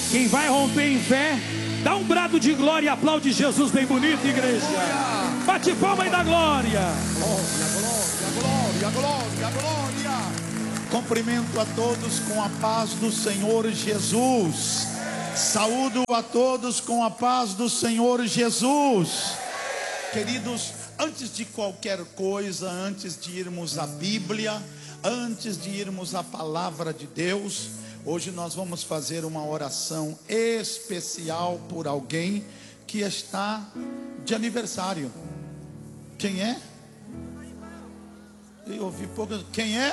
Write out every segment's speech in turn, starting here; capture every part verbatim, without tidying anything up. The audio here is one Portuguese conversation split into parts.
Quem vai romper em fé, dá um brado de glória e aplaude Jesus bem bonito, igreja. Bate palma e dá glória. Glória, glória, glória, glória. Cumprimento a todos com a paz do Senhor Jesus. Saúdo a todos com a paz do Senhor Jesus. Queridos, antes de qualquer coisa, antes de irmos à Bíblia, antes de irmos à palavra de Deus, hoje nós vamos fazer uma oração especial por alguém que está de aniversário. Quem é? Eu ouvi pouco. Quem é?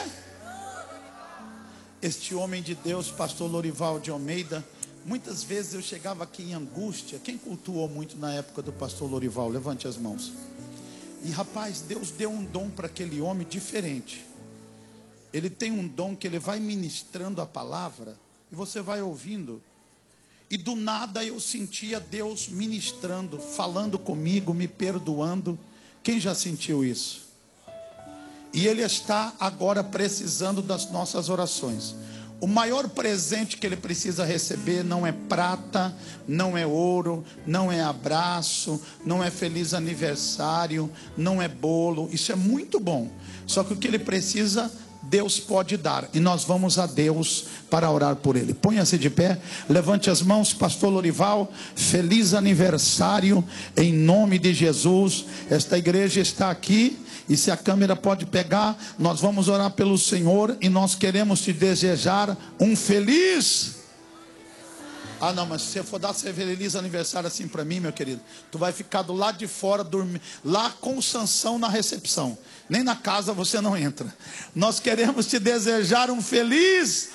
Este homem de Deus, pastor Lorival de Almeida. Muitas vezes eu chegava aqui em angústia. Quem cultuou muito na época do pastor Lorival? Levante as mãos. E rapaz, Deus deu um dom para aquele homem diferente. Ele tem um dom que ele vai ministrando a palavra e você vai ouvindo. E do nada eu sentia Deus ministrando, falando comigo, me perdoando. Quem já sentiu isso? E Ele está agora precisando das nossas orações. O maior presente que ele precisa receber não é prata, não é ouro, não é abraço, não é feliz aniversário, não é bolo. Isso é muito bom. Só que o que ele precisa, Deus pode dar. E nós vamos a Deus para orar por ele. Ponha-se de pé, levante as mãos, pastor Lorival. Feliz aniversário em nome de Jesus. Esta igreja está aqui. E se a câmera pode pegar, nós vamos orar pelo Senhor. E nós queremos te desejar um feliz. Ah não, mas se você for dar seu feliz aniversário assim para mim, meu querido, tu vai ficar do lado de fora, dormir, lá com Sansão na recepção. Nem na casa você não entra. Nós queremos te desejar um feliz.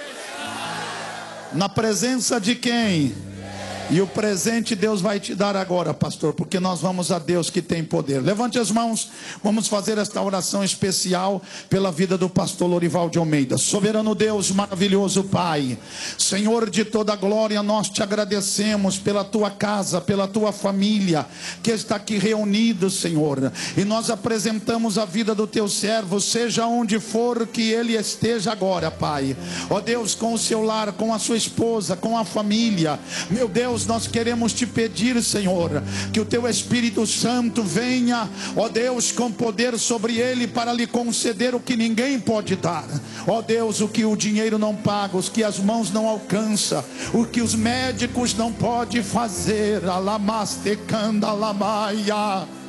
Na presença de quem? E o presente Deus vai te dar agora, pastor, porque nós vamos a Deus que tem poder. Levante as mãos, vamos fazer esta oração especial pela vida do pastor Lorival de Almeida. Soberano Deus, maravilhoso Pai, Senhor de toda glória, nós te agradecemos pela tua casa, pela tua família que está aqui reunido, Senhor. E nós apresentamos a vida do teu servo, seja onde for que ele esteja agora, Pai. Ó Deus, com o seu lar, com a sua esposa, com a família, meu Deus, nós queremos te pedir, Senhor, que o teu Espírito Santo venha, ó Deus, com poder sobre ele para lhe conceder o que ninguém pode dar. Ó Deus, o que o dinheiro não paga, os que as mãos não alcançam, o que os médicos não podem fazer. Alamastecanda lamaia.